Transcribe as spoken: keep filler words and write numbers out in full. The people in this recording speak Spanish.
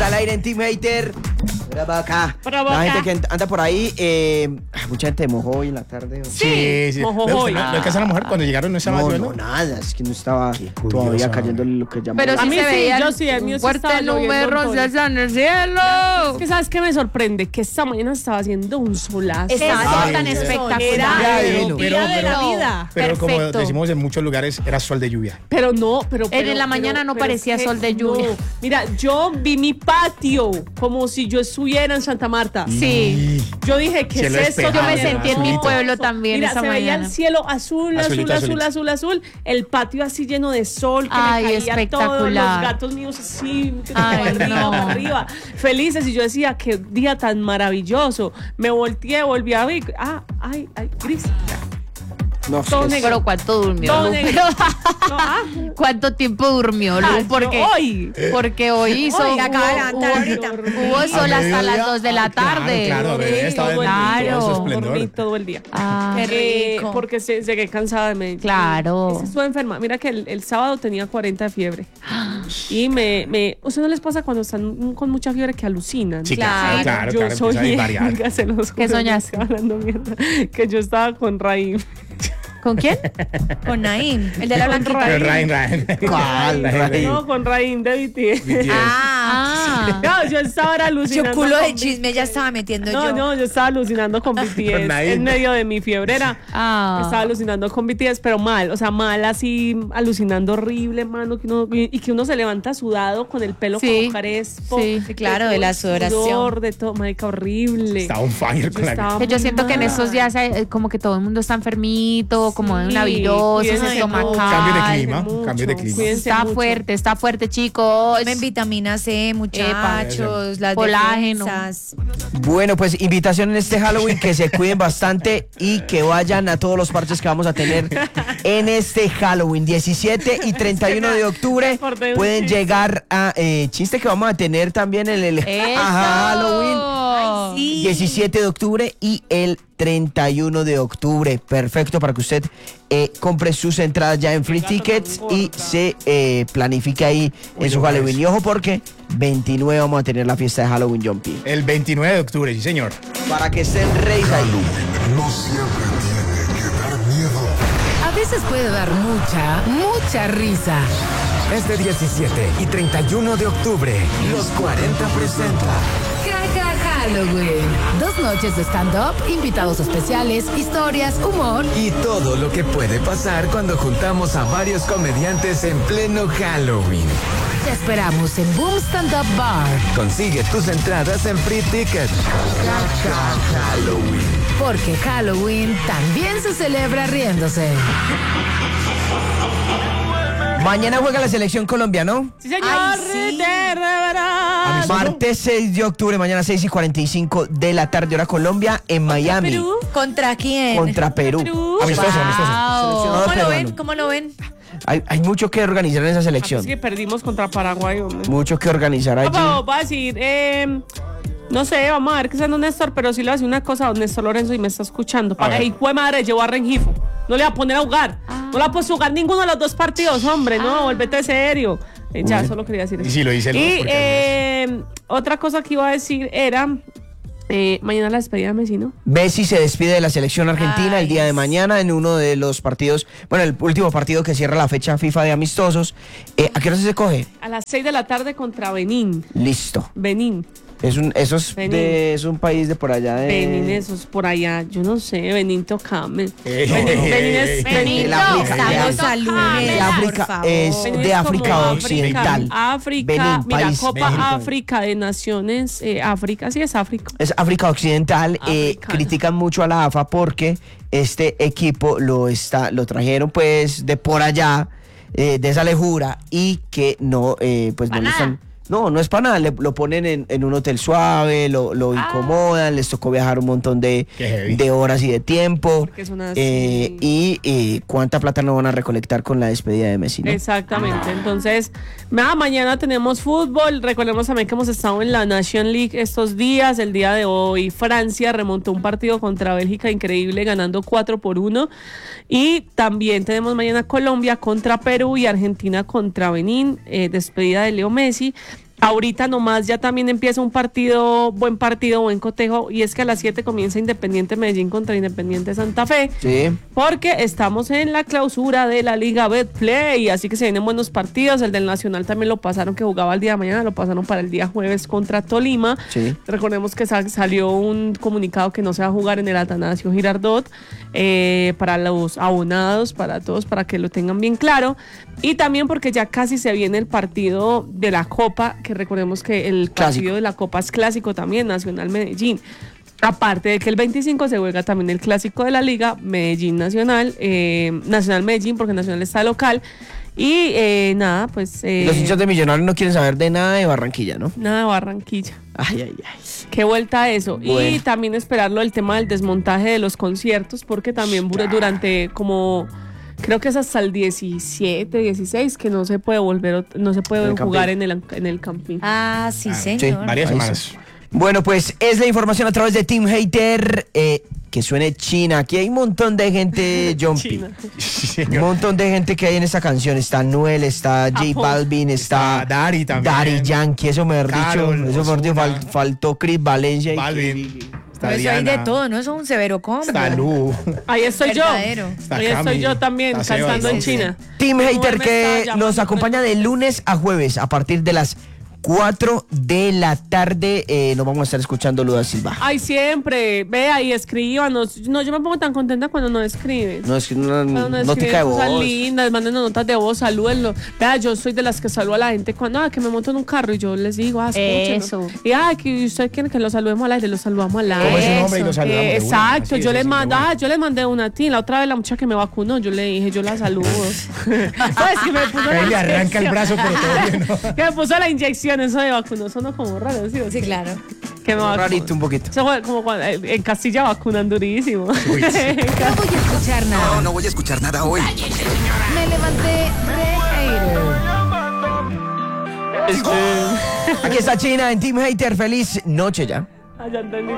al aire en Team Hater. Provoca. Provoca. La gente que anda por ahí, eh, mucha gente mojó hoy en la tarde. Sí, Sí, sí. mojó ¿No, hoy. no, no alcanzaron a mojar cuando llegaron? ¿No estaba No, lloviendo? no, nada, es que no estaba curioso. todavía cayendo lo que llamamos. Pero A sí mí se sí, veía yo sí, el mío sí fuerte estaba nube lloviendo rosada en el Es cielo. que ¿sabes qué me sorprende? Que esta mañana estaba haciendo un solazo. Estaba Ay, tan Dios. espectacular. Era Pero, el pero, día de la pero- vida. Pero como Perfecto. decimos en muchos lugares, era sol de lluvia. Pero no, pero... pero En la mañana no pero parecía es que sol de lluvia. no. Mira, yo vi mi patio como si yo estuviera en Santa Marta. Sí. Yo dije, ¿qué Cielo es esto? despejado, Yo me sentí en mi azulito. pueblo también Mira, esa se veía mañana. el cielo azul, azul, Azulito, azul, azulito. azul, azul, el patio así lleno de sol, que Ay, me caía todo, espectacular. los gatos míos así, que Ay, para arriba, no. para arriba, felices, y yo decía, qué día tan maravilloso. Me volteé, volví a ver, ah, ay, ay, gris. No, todo es- negro. Pero ¿cuánto durmió? Todo Lu? negro. No, ah, ¿Cuánto tiempo durmió, Lu? ah, yo Porque, hoy. porque hoy hizo... Hoy, acaba de hubo- levantar hubo- ahorita. Hubo sol hasta mediodía, las dos de la ah, claro, tarde. claro, a mediodía estaba en Claro. todo su esplendor. Dormí todo el día. Ah, Qué Eh, rico. porque se, llegué cansada de Medellín. Claro. Es que estuve enferma. Mira que el, el sábado tenía cuarenta de fiebre. Y me, me... ¿Usted no les pasa cuando están con mucha fiebre que alucinan? Sí, Claro. claro, claro, Yo claro, empieza a soñé, variar. oiga, se los ¿Qué juro, soñaste? estoy hablando mierda, que yo estaba con Raim. ¿Con quién? Con Naim, el de la Con blanquita. Pero Ryan, Ryan. ¿Cuál, Ryan? No, con Raim de B T S. Ah, Ah. No, yo estaba era yo alucinando. culo de con chisme ya estaba metiendo No, yo. no, yo estaba alucinando con B T Con S Naim. en medio de mi fiebrera. Ah. Estaba alucinando con B T S, pero mal, o sea, mal así, alucinando horrible, mano, que uno, y que uno se levanta sudado con el pelo Sí, como crespo. sí. Sí, claro, de la sudoración. Sudor, de todo, marica, horrible. Estaba on fire con Yo la estaba Que yo muy siento que en mal. estos días eh, como que todo el mundo está enfermito, como de Sí, navidosos, cuídense estomacal. Cambio de clima, mucho, cambio de clima. cuídense Está mucho. fuerte, está fuerte, chicos. Tomen vitamina C, muchachos, las Colágeno. defensas. Bueno, pues invitación en este Halloween, que se cuiden bastante y que vayan a todos los parches que vamos a tener en este Halloween. diecisiete y treinta y uno de octubre Acordé de un pueden chiste. llegar a eh, chiste que vamos a tener también en el ¡Eso! Halloween. Ay, sí. diecisiete de octubre y el treinta y uno de octubre. Perfecto para que usted eh, compre sus entradas ya en Free Tickets y se eh, planifique ahí en su Halloween. Y ojo porque veintinueve vamos a tener la fiesta de Halloween Jumpy. El veintinueve de octubre, sí señor. Para que estén reis ahí. No siempre tiene que dar miedo. A veces puede dar mucha, mucha risa. Este diecisiete y treinta y uno de octubre, los cuarenta presenta Jaja Halloween. Dos noches de stand-up, invitados especiales, historias, humor. y todo lo que puede pasar cuando juntamos a varios comediantes en pleno Halloween. Te esperamos en Boom Stand Up Bar. Consigue tus entradas en Free Tickets. Jaja Halloween. Porque Halloween también se celebra riéndose. Mañana juega la selección Colombia, ¿no? Sí, señor, Ay, sí. te reverás. Martes seis de octubre, mañana seis y cuarenta y cinco de la tarde, hora Colombia, en Miami. Perú. ¿Contra quién? Contra Perú. Perú. Amistoso, amistoso. Seleccionado ¿Cómo lo peruano. ven? ¿Cómo lo ven? Hay, hay mucho que organizar en esa Es selección. que perdimos contra Paraguay, hombre. Mucho que organizar allí. Papá, va a decir, eh, no sé, vamos a ver qué es don Néstor, pero sí le voy a decir una cosa a don Néstor Lorenzo y me está escuchando. Para ver. que hijo de madre llevó a Rengifo. No le va a poner a jugar. No le va a poner a jugar ninguno de los dos partidos, hombre. No, vuélvete serio. Eh, ya, solo quería decir eso. Y sí, lo dice el Y porque eh, otra cosa que iba a decir era, eh, mañana la despedida de Messi, ¿no? Messi se despide de la selección argentina Ay, el día de mañana en uno de los partidos, bueno, el último partido que cierra la fecha FIFA de amistosos. Eh, ¿A qué hora se coge? A las seis de la tarde contra Benín. Listo. Benín. Es un, eso es, Benín. de, es un país de por allá de... Benín, esos por allá. Yo no sé, Benín tocame. Eh, Benín, eh, Benín es... eh, Benín, el África, no, de Estamos África. a lunes, De África, por favor. es Benín de es África como Occidental. África, Benín, mira, país Copa Benín. África de Naciones, eh, África, sí es África. Es África Occidental. eh, Africana. critican mucho a la A F A porque este equipo lo está, lo trajeron pues de por allá, eh, de esa lejura, y que no, eh, pues no le están. No, no es para nada, le- lo ponen en, en un hotel suave, lo, lo incomodan, les tocó viajar un montón de, Qué heavy. de horas y de tiempo. Porque son así. eh, y eh, cuánta plata no van a recolectar con la despedida de Messi, ¿no? Exactamente. Entonces, nada, mañana tenemos fútbol. Recordemos también que hemos estado en la Nation League estos días. El día de hoy, Francia remontó un partido contra Bélgica increíble, ganando cuatro por uno. Y también tenemos mañana Colombia contra Perú y Argentina contra Benín. Eh, despedida de Leo Messi. Ahorita nomás ya también empieza un partido, buen partido, buen cotejo, y es que a las siete comienza Independiente Medellín contra Independiente Santa Fe. Sí. Porque estamos en la clausura de la Liga Betplay, así que se vienen buenos partidos. El del Nacional también lo pasaron, que jugaba el día de mañana, lo pasaron para el día jueves contra Tolima. Sí. Recordemos que sa- salió un comunicado que no se va a jugar en el Atanasio Girardot, eh, para los abonados, para todos, para que lo tengan bien claro. Y también porque ya casi se viene el partido de la Copa, que recordemos que el Clásico. partido de la Copa es clásico también, Nacional Medellín. Aparte de que el veinticinco se juega también el clásico de la Liga, Medellín Nacional, eh, Nacional Medellín, porque Nacional está local. Y eh, nada, pues... eh, Los hinchas de Millonarios no quieren saber de nada de Barranquilla, ¿no? Nada de Barranquilla. Ay, ay, ay. Qué vuelta a eso. Bueno. Y también esperarlo el tema del desmontaje de los conciertos, porque también bur- durante como... Creo que es hasta el diecisiete, dieciséis que no se puede volver, ot- no se puede En el jugar Campín. en el, en el Campín. Ah, sí, sí. señor. Varias Ahí semanas. Bueno, pues es la información a través de Team Hater. Eh, que suene China. Aquí hay un montón de gente, Jumpy. China. Sí, Un señor. montón de gente que hay en esta canción. Está Noel, está J Apo. Balvin, está, Está Daddy también. Daddy Yankee, eso mejor dicho. Karol, Eso mejor dicho, Ozuna. fal- faltó Chris Valencia. y- Balvin. Está Pero eso hay Diana. de todo, ¿no? Eso es un severo combo. Está Lu. Ahí estoy yo. Verdadero. Está Ahí estoy Cami, yo también, está Sebas. cantando en Sí, sí. China. Team Mi Hater mujer me que está llamando nos acompaña de lunes a jueves a partir de las cuatro de la tarde. Eh, nos vamos a estar escuchando Luda Silva. Ay, siempre. Vea y escríbanos. No, yo me pongo tan contenta cuando no escribes. No es que una Cuando nos notica de escriben cosas voz. lindas, manden notas de voz, salúdenlo. Vea, yo soy de las que saludo a la gente cuando ah, que me monto en un carro y yo les digo, ah, escúchenos. Eso. Y ah, que usted quiere que lo saludemos al aire, lo saludamos al aire. ¿Cómo es su nombre? Y lo Eso. saludamos Eh, de una. exacto, Así yo es, le así de mando, una. ah, yo le mandé una a ti, la otra vez la muchacha que me vacunó, yo le dije, yo la saludo. pues que me puso Ahí le la arranca el inyección. brazo, pero todo bien, ¿no? Que me puso la inyección, eso de vacunó, sonó como raro, ¿sí? Sí, claro. Que me vacunó. Rarito un poquito. Eso fue como cuando, eh, en Castilla vacunan durísimo. No voy a escuchar No, nada. no voy a escuchar nada hoy. Me levanté de hater. Aquí está China en Team Hater. Feliz noche ya. Ah, ya entendí.